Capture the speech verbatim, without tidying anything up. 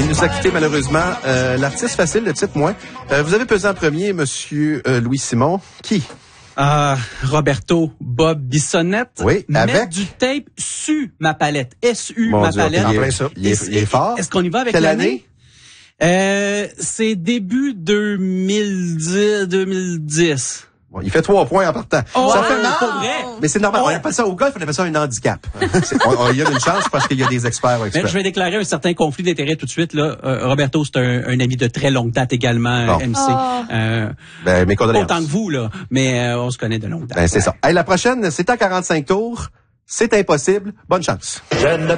nous a quitté malheureusement. Euh, l'artiste facile, le titre moins. Euh, vous avez pesé en premier, monsieur euh, Louis Simon. Qui? Ah, Roberto Bob Bissonnette. Oui, Mettre avec du tape sur ma palette. S U Mon ma Dieu, palette. il est, il est, il est fort. Est-ce qu'on y va avec Quelle l'année? année? Euh, c'est début deux mille dix, deux mille dix. Bon, il fait trois points en partant. Oh, ça wow, fait mal. pour vrai? Mais c'est normal. Ouais. On appelle ça au golf, on appelle ça un handicap. C'est- on, on, il y a une chance parce qu'il y a des experts Mais experts. je vais déclarer un certain conflit d'intérêts tout de suite. Là. Euh, Roberto, c'est un, un ami de très longue date également, Bon. M C. Oh. Euh, Ben, mes condoléances. autant que vous, là, mais euh, on se connaît de longue date. Ben, c'est ça. Hey, la prochaine, c'est en quarante-cinq tours. C'est impossible. Bonne chance. Je ne